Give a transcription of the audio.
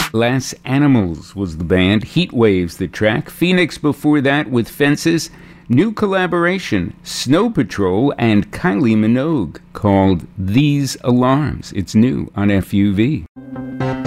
Glass Animals was the band. Heat Waves the track. Phoenix before that with Fences. New collaboration, Snow Patrol and Kylie Minogue, called These Alarms. It's new on FUV.